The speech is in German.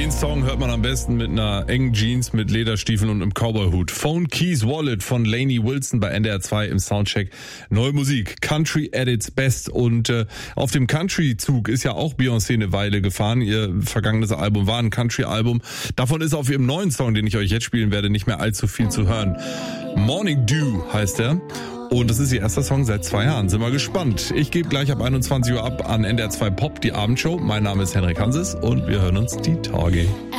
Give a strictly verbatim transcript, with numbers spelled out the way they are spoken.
Den Song hört man am besten mit einer engen Jeans, mit Lederstiefeln und einem Cowboyhut. Phone Keys Wallet von Lainey Wilson bei N D R zwei im Soundcheck. Neue Musik, Country at its best. Und äh, auf dem Country-Zug ist ja auch Beyoncé eine Weile gefahren. Ihr vergangenes Album war ein Country-Album. Davon ist auf ihrem neuen Song, den ich euch jetzt spielen werde, nicht mehr allzu viel zu hören. Morning Dew heißt er. Und das ist ihr erster Song seit zwei Jahren. Sind wir gespannt. Ich gebe gleich ab einundzwanzig Uhr ab an N D R zwei Pop, die Abendshow. Mein Name ist Henrik Hanses und wir hören uns die Tage.